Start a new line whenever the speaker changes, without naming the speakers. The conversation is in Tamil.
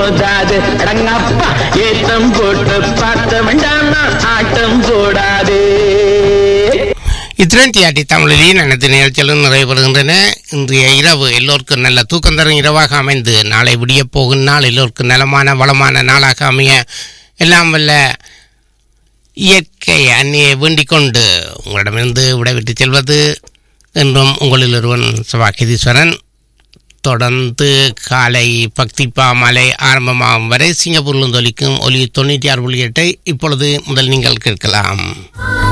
மோதாது அடங்கப்பா ஏத்தம் போட்டு பார்த்த வேண்டாம் ஆட்டம் போடாதே.
இத்துடன் டிஆர்டி தமிழில் அனைத்து நிகழ்ச்சிகளும் நிறைவேறுகின்றன. இன்றைய இரவு எல்லோருக்கும் நல்ல தூக்கம் தரும் இரவாக அமைந்து நாளை விடிய போகும் நாள் எல்லோருக்கும் நலமான வளமான நாளாக அமைய எல்லாம் வல்ல இயற்கை அன்னையை வேண்டிக் கொண்டு உங்களிடமிருந்து விடைபெற்று செல்வது என்றும் உங்களில் ஒருவன் சபாகிதீஸ்வரன். தொடர்ந்து காலை பக்தி பாமாலை ஆரம்பமாகும் வரை சிங்கப்பூரில் ஒலிக்கும் ஒலி 96.8 இப்பொழுது முதல் நீங்கள் கேட்கலாம்.